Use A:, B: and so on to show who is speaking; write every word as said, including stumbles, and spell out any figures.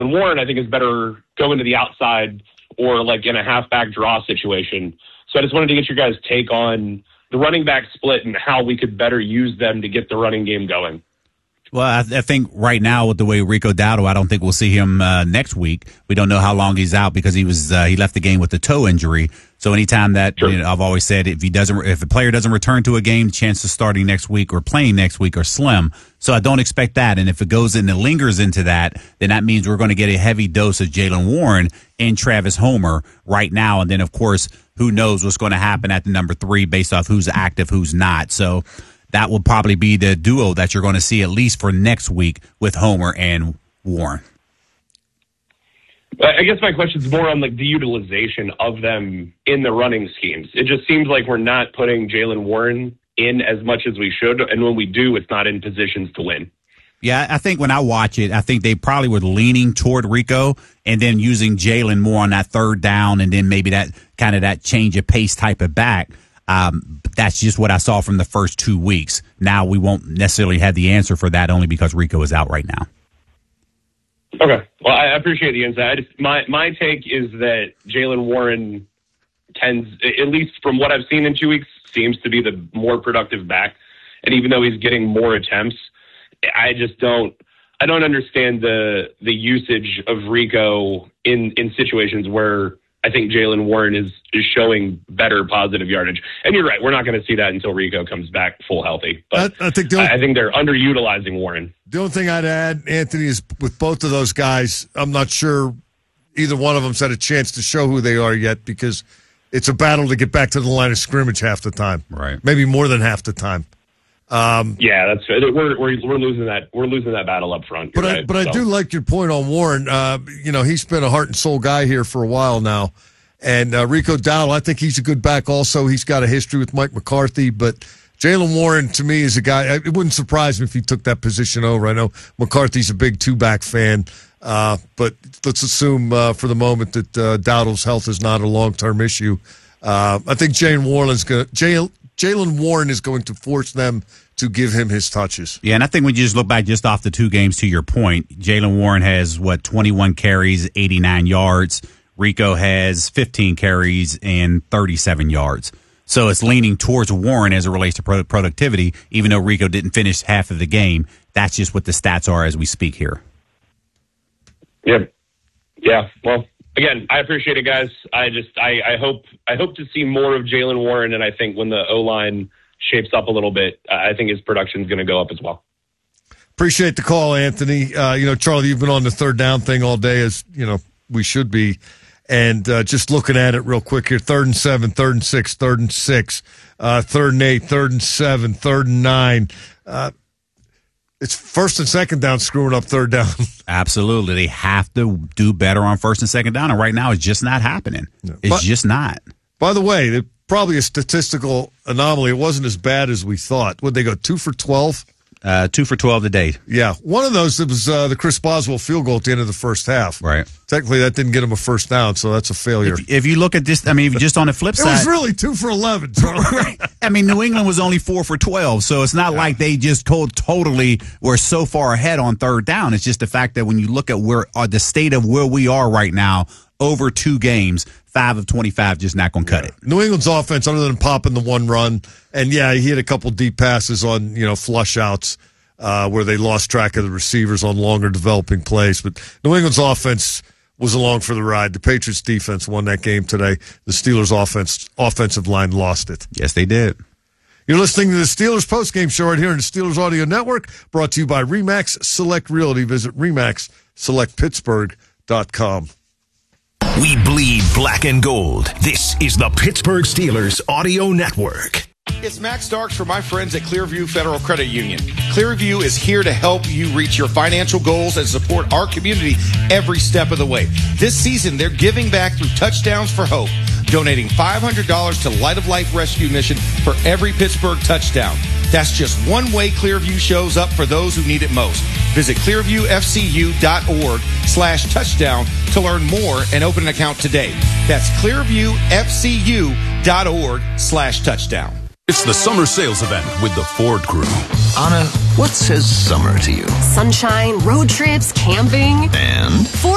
A: Warren, I think, is better going to the outside or like in a halfback draw situation. So I just wanted to get your guys' take on the running back split and how we could better use them to get the running game going.
B: Well, I, th- I think right now with the way Rico Dowdle, I don't think we'll see him uh, next week. We don't know how long he's out because he was uh, he left the game with a toe injury. So anytime that sure. you know, I've always said if he doesn't, if a player doesn't return to a game, the chances of starting next week or playing next week are slim. So I don't expect that. And if it goes in and lingers into that, then that means we're going to get a heavy dose of Jaylen Warren and Travis Homer right now. And then of course, who knows what's going to happen at the number three based off who's active, who's not. So that will probably be the duo that you're going to see at least for next week with Homer and Warren.
A: I guess my question is more on like the utilization of them in the running schemes. It just seems like we're not putting Jaylen Warren in as much as we should, and when we do, it's not in positions to win.
B: Yeah, I think when I watch it, I think they probably were leaning toward Rico and then using Jaylen more on that third down and then maybe that kind of that change of pace type of back. Um, that's just what I saw from the first two weeks. Now we won't necessarily have the answer for that only because Rico is out right now.
A: Okay. Well, I appreciate the insight. I just, my, my take is that Jaylen Warren tends, at least from what I've seen in two weeks, seems to be the more productive back. And even though he's getting more attempts, I just don't, I don't understand the, the usage of Rico in, in situations where I think Jaylen Warren is, is showing better positive yardage. And you're right, we're not going to see that until Rico comes back full healthy. But
C: I, I, think, the only,
A: I think they're underutilizing Warren.
C: The only thing I'd add, Anthony, is with both of those guys, I'm not sure either one of them's had a chance to show who they are yet because it's a battle to get back to the line of scrimmage half the time.
B: Right.
C: Maybe more than half the time. Um,
A: yeah, that's we're, we're we're losing that we're losing that battle up front.
C: But
A: right?
C: I, but
A: so.
C: I do like your point on Warren. Uh, you know, he's been a heart and soul guy here for a while now, and uh, Rico Dowdle, I think he's a good back. Also, he's got a history with Mike McCarthy. But Jaylen Warren, to me, is a guy. It wouldn't surprise me if he took that position over. I know McCarthy's a big two back fan, uh, but let's assume uh, for the moment that uh, Dowdle's health is not a long term issue. Uh, I think Jaylen Warren is going. Jaylen Warren is going to force them to give him his touches.
B: Yeah, and I think when you just look back just off the two games, to your point, Jaylen Warren has, what, twenty-one carries, eighty-nine yards. Rico has fifteen carries and thirty-seven yards. So it's leaning towards Warren as it relates to pro- productivity, even though Rico didn't finish half of the game. That's just what the stats are as we speak here.
A: Yeah. Yeah, well, again, I appreciate it, guys. I just, I, I hope, I hope to see more of Jaylen Warren, and I think when the O-line shapes up a little bit, uh, I think his production is going to go up as well.
C: Appreciate the call, Anthony. Uh, you know, Charlie, you've been on the third down thing all day, as you know we should be. And uh, just looking at it real quick here: third and seven, third and six, third and six, uh, third and eight, third and seven, third and nine. Uh, it's first and second down screwing up third down.
B: Absolutely, they have to do better on first and second down, and right now it's just not happening. Yeah. It's but, just not.
C: By the way, they probably a statistical anomaly. It wasn't as bad as we thought. Would they go two for twelve?
B: Uh, two for twelve today.
C: Yeah. One of those, it was uh, the Chris Boswell field goal at the end of the first half.
B: Right.
C: Technically, that didn't get him a first down, so that's a failure.
B: If, if you look at this, I mean, if you just on the flip side.
C: It was really two for eleven.
B: Right. I mean, New England was only four for twelve, so it's not yeah. like they just totally were so far ahead on third down. It's just the fact that when you look at where uh, the state of where we are right now, over two games, five of twenty-five just not going to cut
C: yeah.
B: it.
C: New England's offense, other than popping the one run, and yeah, he hit a couple deep passes on, you know, flush outs uh, where they lost track of the receivers on longer developing plays. But New England's offense was along for the ride. The Patriots defense won that game today. The Steelers offense offensive line lost it.
B: Yes, they did.
C: You're listening to the Steelers postgame show right here on the Steelers Audio Network, brought to you by RE/MAX Select Realty. Visit remax select pittsburgh dot com.
D: We bleed black and gold. This is the Pittsburgh Steelers Audio Network.
E: It's Max Starks for my friends at Clearview Federal Credit Union. Clearview is here to help you reach your financial goals and support our community every step of the way. This season, they're giving back through Touchdowns for Hope, donating five hundred dollars to Light of Life Rescue Mission for every Pittsburgh touchdown. That's just one way Clearview shows up for those who need it most. Visit clearviewfcu.org slash touchdown to learn more and open an account today. That's clearviewfcu.org slash touchdown.
D: It's the summer sales event with the Ford Crew.
F: Anna, what says summer to you?
G: Sunshine, road trips, camping.
F: And?
G: Ford